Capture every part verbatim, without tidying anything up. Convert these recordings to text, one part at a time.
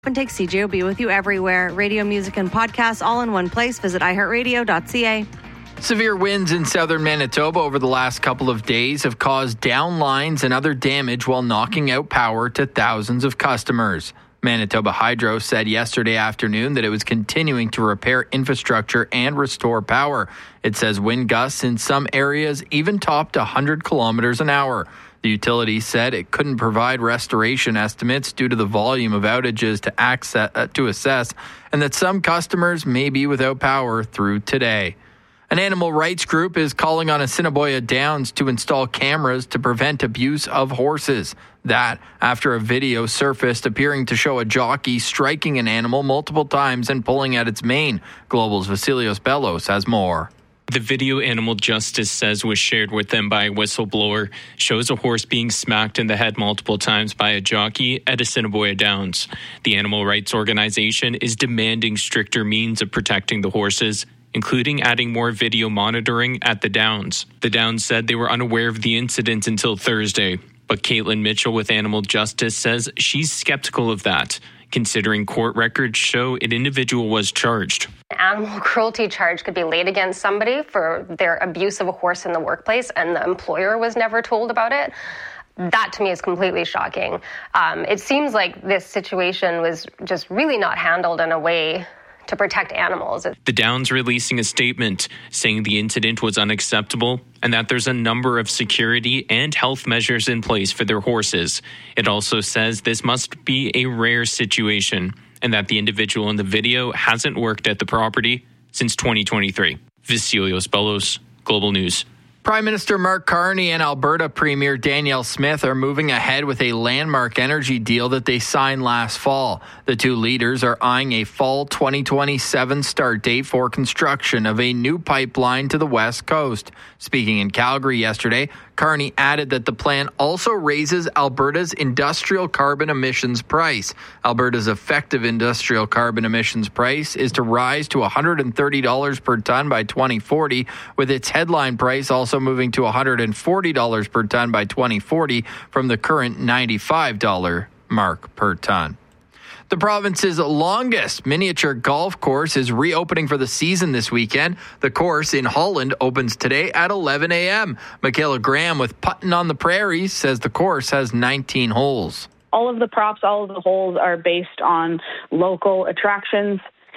And take C J O B with you everywhere. Radio, music, and podcasts all in one place. Visit i heart radio dot c a. Severe winds in southern Manitoba over the last couple of days have caused down lines and other damage while knocking out power to thousands of customers. Manitoba Hydro said yesterday afternoon that it was continuing to repair infrastructure and restore power. It says wind gusts in some areas even topped one hundred kilometers an hour. The utility said it couldn't provide restoration estimates due to the volume of outages to access, uh, to assess, and that some customers may be without power through today. An animal rights group is calling on Assiniboia Downs to install cameras to prevent abuse of horses. That after a video surfaced appearing to show a jockey striking an animal multiple times and pulling at its mane. Global's Vasilios Bellos has more. The video Animal Justice says was shared with them by a whistleblower shows a horse being smacked in the head multiple times by a jockey at Assiniboia Downs. The animal rights organization is demanding stricter means of protecting the horses, including adding more video monitoring at the Downs. The Downs said they were unaware of the incident until Thursday, but Caitlin Mitchell with Animal Justice says she's skeptical of that, considering court records show an individual was charged. Animal cruelty charge could be laid against somebody for their abuse of a horse in the workplace and the employer was never told about it. That to me is completely shocking. Um, it seems like this situation was just really not handled in a way to protect animals. The Downs releasing a statement saying the incident was unacceptable and that there's a number of security and health measures in place for their horses. It also says this must be a rare situation and that the individual in the video hasn't worked at the property since twenty twenty-three. Vasilios Bellos, Global News. Prime Minister Mark Carney and Alberta Premier Danielle Smith are moving ahead with a landmark energy deal that they signed last fall. The two leaders are eyeing a fall twenty twenty-seven start date for construction of a new pipeline to the West Coast. Speaking in Calgary yesterday, Carney added that the plan also raises Alberta's industrial carbon emissions price. Alberta's effective industrial carbon emissions price is to rise to one hundred thirty dollars per ton by twenty forty, with its headline price also moving to one hundred forty dollars per ton by twenty forty from the current ninety-five dollars mark per ton. The province's longest miniature golf course is reopening for the season this weekend. The course in Holland opens today at eleven a.m. Michaela Graham with Puttin' on the Prairies says the course has nineteen holes. All of the props, all of the holes are based on local attractions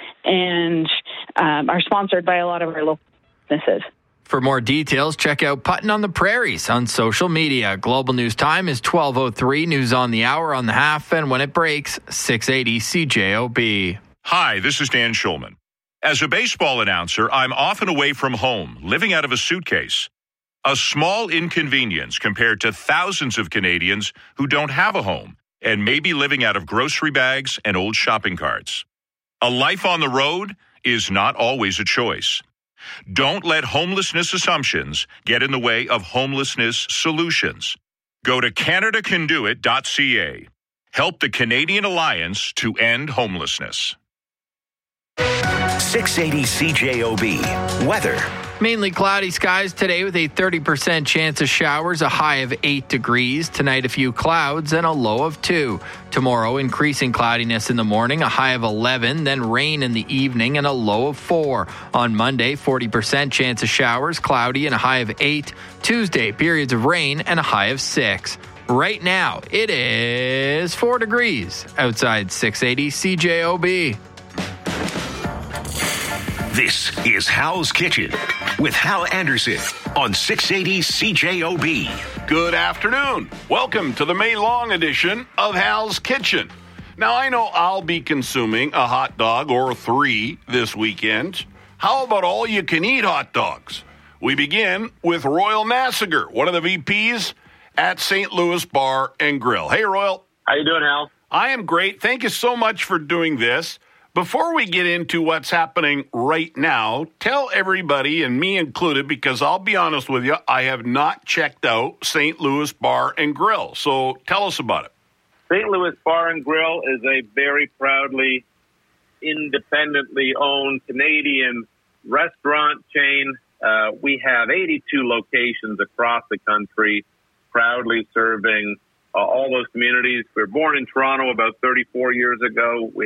and um, are sponsored by a lot of our local businesses. For more details, check out Puttin' on the Prairies on social media. Global News Time is twelve oh three. News on the hour on the half, and when it breaks, six eighty C J O B. Hi, this is Dan Schulman. As a baseball announcer, I'm often away from home, living out of a suitcase. A small inconvenience compared to thousands of Canadians who don't have a home and may be living out of grocery bags and old shopping carts. A life on the road is not always a choice. Don't let homelessness assumptions get in the way of homelessness solutions. Go to canada can do it dot c a. Help the Canadian Alliance to end homelessness. six eighty C J O B. Weather. Mainly cloudy skies today with a thirty percent chance of showers, a high of eight degrees. Tonight, a few clouds and a low of two. Tomorrow, increasing cloudiness in the morning, a high of eleven, then rain in the evening and a low of four. On Monday, forty percent chance of showers, cloudy and a high of eight. Tuesday, periods of rain and a high of six. Right now, it is four degrees outside six eighty C J O B. This is Hal's Kitchen with Hal Anderson on six eighty C J O B. Good afternoon. Welcome to the May long edition of Hal's Kitchen. Now, I know I'll be consuming a hot dog or three this weekend. How about all you can eat hot dogs? We begin with Royal Nassiger, one of the V Ps at Saint Louis Bar and Grill. Hey, Royal. How you doing, Hal? I am great. Thank you so much for doing this. Before we get into what's happening right now, tell everybody, and me included, because I'll be honest with you, I have not checked out Saint Louis Bar and Grill. So tell us about it. Saint Louis Bar and Grill is a very proudly, independently owned Canadian restaurant chain. Uh, we have eighty-two locations across the country, proudly serving uh, all those communities. We were born in Toronto about thirty-four years ago. We